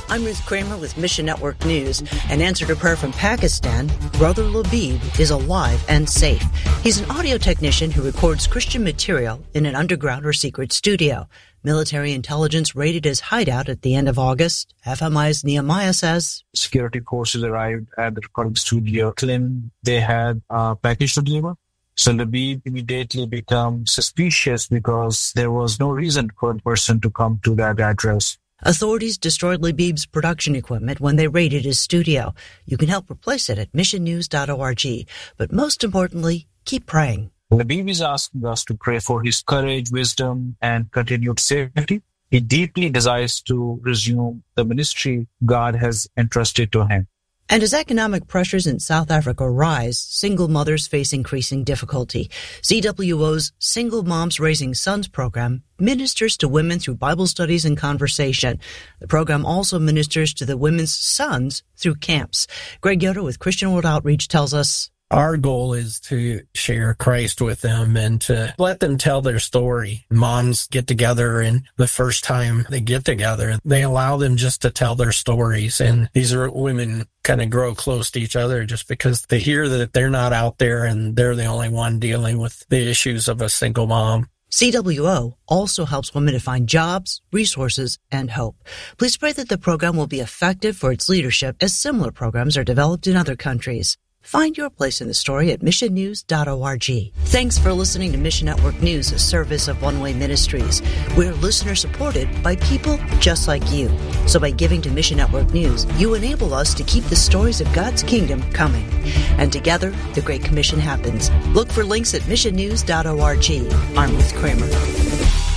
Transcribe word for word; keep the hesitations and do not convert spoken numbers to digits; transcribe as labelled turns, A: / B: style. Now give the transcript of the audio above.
A: I'm Ruth Kramer with Mission Network News. An answer to prayer from Pakistan, Brother Labib is alive and safe. He's an audio technician who records Christian material in an underground or secret studio. Military intelligence raided his hideout at the end of August. F M I's Nehemiah says
B: security forces arrived at the recording studio, claiming they had a package to deliver. So Labib immediately became suspicious because there was no reason for the person to come to that address.
A: Authorities destroyed Labib's production equipment when they raided his studio. You can help replace it at mission news dot org. But most importantly, keep praying.
B: Labib is asking us to pray for his courage, wisdom, and continued safety. He deeply desires to resume the ministry God has entrusted to him.
A: And as economic pressures in South Africa rise, single mothers face increasing difficulty. C W O's Single Moms Raising Sons program ministers to women through Bible studies and conversation. The program also ministers to the women's sons through camps. Greg Yoder with Christian World Outreach tells us,
C: our goal is to share Christ with them and to let them tell their story. Moms get together, and the first time they get together, they allow them just to tell their stories. And these are women kind of grow close to each other just because they hear that they're not out there and they're the only one dealing with the issues of a single mom.
A: C W O also helps women to find jobs, resources, and hope. Please pray that the program will be effective for its leadership as similar programs are developed in other countries. Find your place in the story at mission news dot org. Thanks for listening to Mission Network News, a service of One Way Ministries. We're listener-supported by people just like you. So by giving to Mission Network News, you enable us to keep the stories of God's kingdom coming. And together, the Great Commission happens. Look for links at mission news dot org. I'm Ruth Kramer.